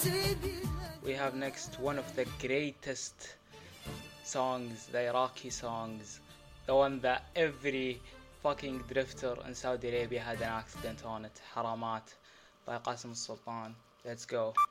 We have next one of the greatest songs, the Iraqi songs, the one that every fucking drifter in Saudi Arabia had an accident on it, Haramat by Qasim Sultan. Let's go.